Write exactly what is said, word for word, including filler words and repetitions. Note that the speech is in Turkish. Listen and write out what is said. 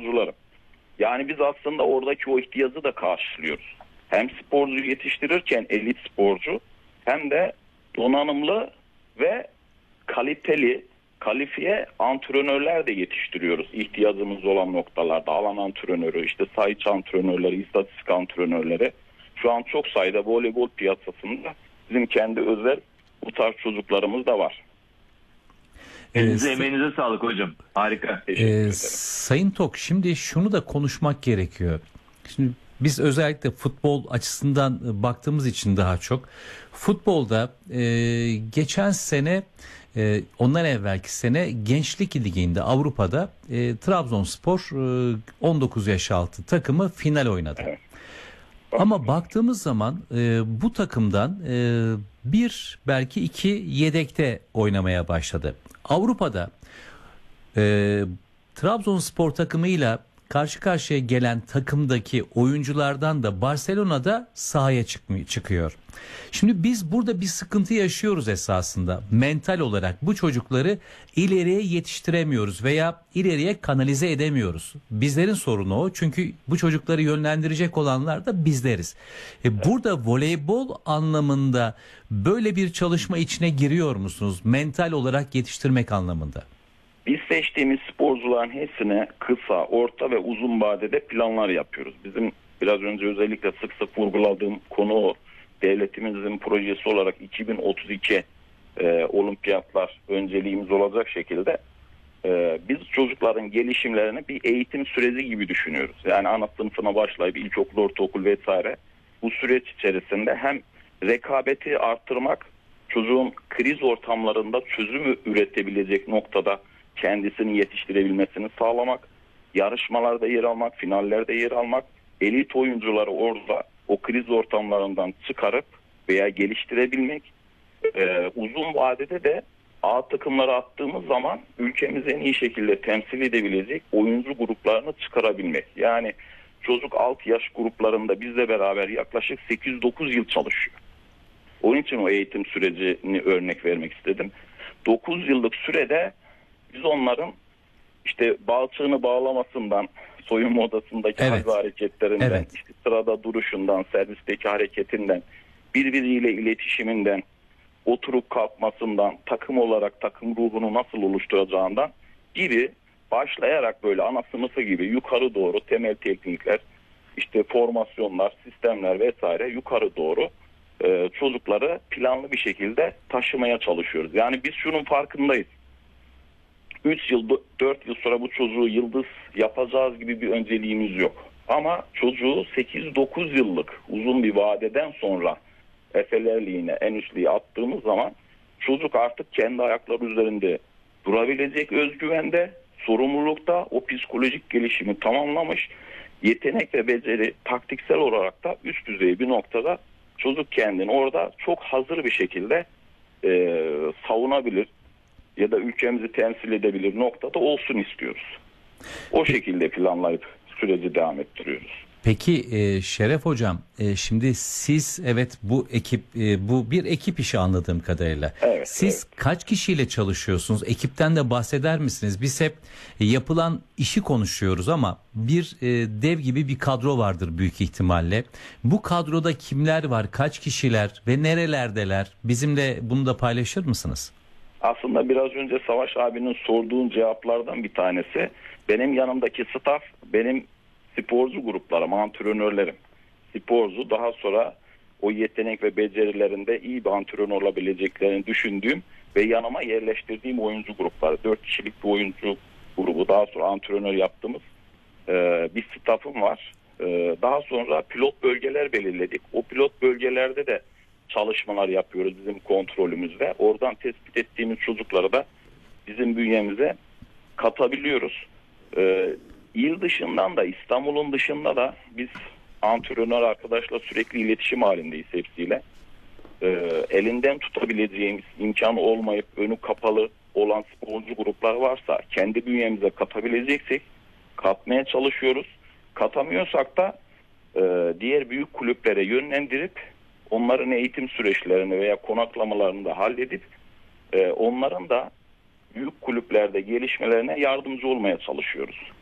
sporcularım. Yani biz aslında oradaki o ihtiyacı da karşılıyoruz. Hem sporcu yetiştirirken elit sporcu, hem de donanımlı ve kaliteli, kalifiye antrenörler de yetiştiriyoruz. İhtiyacımız olan noktalarda alan antrenörü, işte saha içi antrenörleri, istatistik antrenörleri. Şu an çok sayıda voleybol piyasasında bizim kendi özel bu tarz çocuklarımız da var. Elinize, emeğinize sağlık hocam. Harika. Teşekkür ederim. Sayın Tok, şimdi şunu da konuşmak gerekiyor. Şimdi biz özellikle futbol açısından baktığımız için daha çok futbolda e, geçen sene e, ondan evvelki sene Gençlik Ligi'nde Avrupa'da e, Trabzonspor e, on dokuz yaş altı takımı final oynadı. Evet. Ama baktığımız zaman e, bu takımdan e, bir belki iki yedekte oynamaya başladı. Avrupa'da e, Trabzonspor takımıyla karşı karşıya gelen takımdaki oyunculardan da Barcelona'da sahaya çıkmıyor, çıkıyor. Şimdi biz burada bir sıkıntı yaşıyoruz esasında. Mental olarak bu çocukları ileriye yetiştiremiyoruz veya ileriye kanalize edemiyoruz. Bizlerin sorunu o. Çünkü bu çocukları yönlendirecek olanlar da bizleriz. E burada voleybol anlamında böyle bir çalışma içine giriyor musunuz? Mental olarak yetiştirmek anlamında. Biz seçtiğimiz sporcuların hepsine kısa, orta ve uzun vadede planlar yapıyoruz. Bizim biraz önce özellikle sık sık vurguladığım konu o. Devletimizin projesi olarak iki bin otuz iki e, olimpiyatlar önceliğimiz olacak şekilde e, biz çocukların gelişimlerini bir eğitim süreci gibi düşünüyoruz. Yani ana sınıfına başlayıp ilkokul, ortaokul vesaire bu süreç içerisinde hem rekabeti arttırmak, çocuğun kriz ortamlarında çözüm üretebilecek noktada kendisini yetiştirebilmesini sağlamak, yarışmalarda yer almak, finallerde yer almak, elit oyuncuları orada o kriz ortamlarından çıkarıp veya geliştirebilmek, ee, uzun vadede de A takımlara attığımız zaman ülkemizi en iyi şekilde temsil edebilecek oyuncu gruplarını çıkarabilmek. Yani çocuk alt yaş gruplarında bizle beraber yaklaşık sekiz dokuz yıl çalışıyor. Onun için o eğitim sürecini örnek vermek istedim. dokuz yıllık sürede biz onların işte balçığını bağlamasından, soyunma odasındaki evet. hareketlerinden, evet. işte sırada duruşundan, servisteki hareketinden, birbiriyle iletişiminden, oturup kalkmasından, takım olarak takım ruhunu nasıl oluşturacağından gibi başlayarak böyle ana sınıfı gibi yukarı doğru temel teknikler, işte formasyonlar, sistemler vesaire yukarı doğru e, çocukları planlı bir şekilde taşımaya çalışıyoruz. Yani biz şunun farkındayız. üç yıl, dört yıl sonra bu çocuğu yıldız yapacağız gibi bir önceliğimiz yok. Ama çocuğu sekiz dokuz yıllık uzun bir vadeden sonra Efeler Ligi'ne, en üst lige attığımız zaman çocuk artık kendi ayakları üzerinde durabilecek özgüvende, sorumlulukta, o psikolojik gelişimi tamamlamış, yetenek ve beceri taktiksel olarak da üst düzey bir noktada çocuk kendini orada çok hazır bir şekilde e, savunabilir ya da ülkemizi temsil edebilir noktada olsun istiyoruz. O şekilde planlayıp süreci devam ettiriyoruz. Peki e, Şeref Hocam, e, şimdi siz evet bu ekip e, bu bir ekip işi anladığım kadarıyla. Evet, siz evet. kaç kişiyle çalışıyorsunuz? Ekipten de bahseder misiniz? Biz hep e, yapılan işi konuşuyoruz ama bir e, dev gibi bir kadro vardır büyük ihtimalle. Bu kadroda kimler var? Kaç kişiler ve nerelerdeler? Bizimle bunu da paylaşır mısınız? Aslında biraz önce Savaş abinin sorduğun cevaplardan bir tanesi. Benim yanımdaki staff, benim sporcu gruplarım, antrenörlerim. Sporcu daha sonra o yetenek ve becerilerinde iyi bir antrenör olabileceklerini düşündüğüm ve yanıma yerleştirdiğim oyuncu grupları. Dört kişilik bir oyuncu grubu, daha sonra antrenör yaptığımız e, bir staffım var. E, daha sonra pilot bölgeler belirledik. O pilot bölgelerde de çalışmalar yapıyoruz bizim kontrolümüzde. Oradan tespit ettiğimiz çocukları da bizim bünyemize katabiliyoruz. Ee, il dışından da, İstanbul'un dışında da biz antrenör arkadaşla sürekli iletişim halindeyiz hepsiyle. Ee, elinden tutabileceğimiz imkanı olmayıp önü kapalı olan sporcu gruplar varsa kendi bünyemize katabileceksek katmaya çalışıyoruz. Katamıyorsak da e, diğer büyük kulüplere yönlendirip onların eğitim süreçlerini veya konaklamalarını da halledip e, onların da büyük kulüplerde gelişmelerine yardımcı olmaya çalışıyoruz.